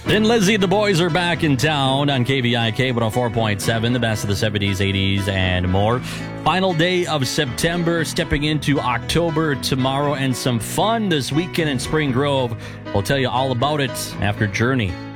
Then Lizzie and the boys are back in town on KVIK 104.7, the best of the 70s, 80s, and more. Final day of September, stepping into October tomorrow, and some fun this weekend in Spring Grove. We'll tell you all about it after Journey.